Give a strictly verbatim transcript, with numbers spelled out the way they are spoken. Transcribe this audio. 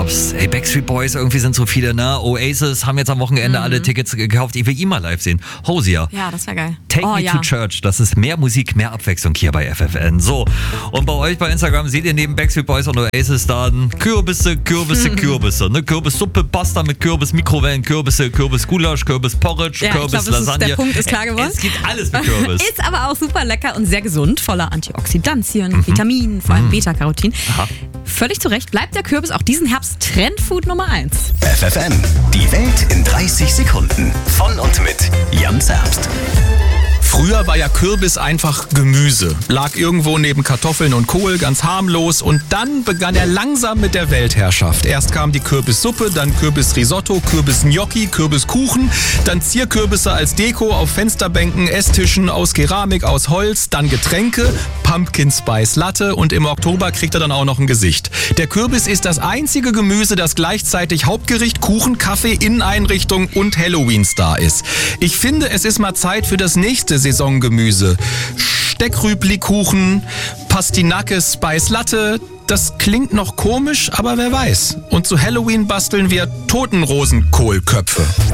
Herbst. Hey, Backstreet Boys, irgendwie sind so viele, ne? Oasis haben jetzt am Wochenende mhm. alle Tickets gekauft. Ich will ihn mal live sehen. Hosier. Ja, das wäre geil. Take oh, me ja. to church. Das ist mehr Musik, mehr Abwechslung hier bei F F N. So, und bei euch bei Instagram seht ihr neben Backstreet Boys und Oasis dann Kürbisse, Kürbisse, Kürbisse. Ne? Kürbissuppe, Pasta mit Kürbis, Mikrowellen, Kürbisse, Kürbisgulasch, Kürbisporridge, ja, Kürbislasagne. Der Punkt ist klar geworden. Es gibt alles mit Kürbis. Ist aber auch super lecker und sehr gesund, voller Antioxidantien, Mhm. Vitaminen, vor allem Mhm. Beta-Carotin. Aha. Völlig zu Recht bleibt der Kürbis auch diesen Herbst Trendfood Nummer eins. F F N, die Welt in dreißig Sekunden. Von und mit Jan Zerbst. Früher war ja Kürbis einfach Gemüse. Lag irgendwo neben Kartoffeln und Kohl, ganz harmlos. Und dann begann er langsam mit der Weltherrschaft. Erst kam die Kürbissuppe, dann Kürbisrisotto, Kürbisgnocchi, Kürbiskuchen, dann Zierkürbisse als Deko auf Fensterbänken, Esstischen aus Keramik, aus Holz, dann Getränke, Pumpkin Spice Latte und im Oktober kriegt er dann auch noch ein Gesicht. Der Kürbis ist das einzige Gemüse, das gleichzeitig Hauptgericht, Kuchen, Kaffee, Inneneinrichtung und Halloween-Star ist. Ich finde, es ist mal Zeit für das nächste Saisongemüse. Steckrübli-Kuchen, Pastinake Spice Latte. Das klingt noch komisch, aber wer weiß. Und zu Halloween basteln wir Totenrosenkohlköpfe.